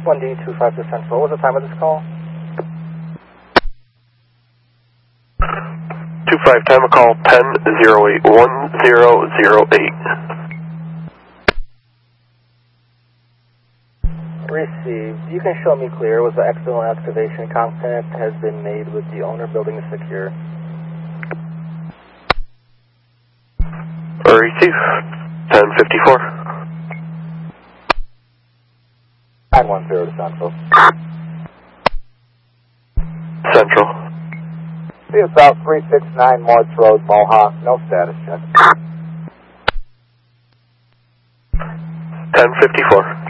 1D25 to Central. What was the time of this call? 25, time of call 10-08, 1008. Received. You can show me clear. Was the external activation contact has been made with the owner, building is secure. Receive. 1054. 910 to Central. Central. See about 369 Morse Road, Mohawk. No status check. 1054.